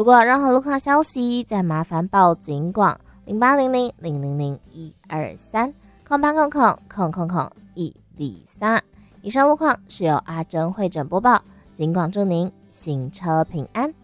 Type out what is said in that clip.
如果有任何路况消息，再麻烦报警广08000001230800000123。以上路况是由阿珍会诊播报，警广祝您行车平安。